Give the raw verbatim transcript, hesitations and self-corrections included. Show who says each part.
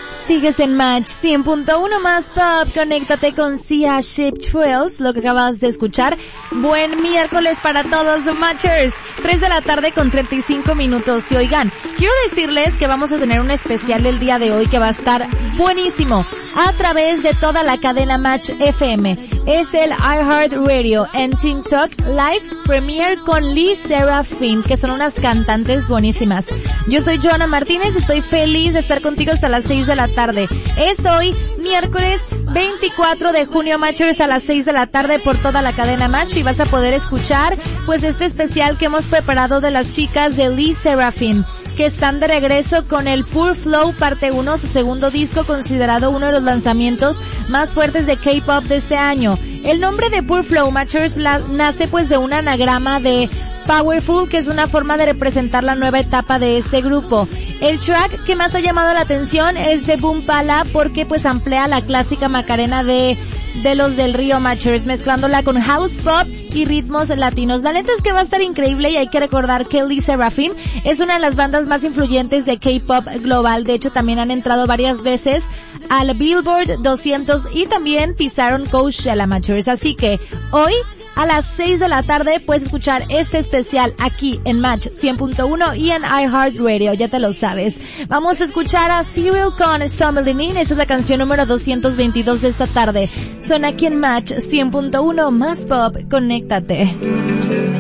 Speaker 1: Sigues en Match cien punto uno más Pop. Conéctate con Sia Ship Trails, lo que acabas de escuchar. Buen miércoles para todos los Matchers. tres de la tarde con treinta y cinco minutos. Y oigan, quiero decirles que vamos a tener un especial el día de hoy que va a estar buenísimo a través de toda la cadena Match F M. Es el iHeartRadio en TikTok Live Premiere con Lee Serafim, que son unas cantantes buenísimas. Yo soy Joana Martínez, estoy feliz de estar contigo hasta las seis de la tarde. Es hoy miércoles veinticuatro de junio, Matchers, a las seis de la tarde por toda la cadena Match, y vas a poder escuchar pues este especial que hemos preparado de las chicas de Lee Serafim, que están de regreso con el Pure Flow parte uno, su segundo disco, considerado uno de los lanzamientos más fuertes de K-pop de este año. El nombre de Pure Flow, Matchers, la, nace pues de un anagrama de Powerful, que es una forma de representar la nueva etapa de este grupo. El track que más ha llamado la atención es de Boom Pala, porque pues amplía la clásica Macarena de de los del Río, Matchers, mezclándola con house pop y ritmos latinos. La neta es que va a estar increíble, y hay que recordar que Lee Serafim es una de las bandas más influyentes de K-pop global. De hecho, también han entrado varias veces al Billboard doscientos y también pisaron Coachella, Matchers. Así que hoy a las seis de la tarde puedes escuchar este especial aquí en Match cien punto uno y en iHeartRadio, ya te lo sabes. Vamos a escuchar a Cyril con Stumbling In. Esta es la canción número doscientos veintidós de esta tarde. Suena aquí en Match cien punto uno más Pop. Conéctate.